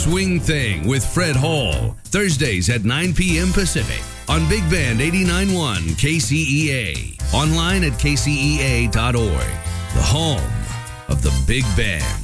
Swing Thing with Fred Hall, Thursdays at 9 p.m. Pacific on Big Band 89.1 KCEA. Online at kcea.org, the home of the Big Band.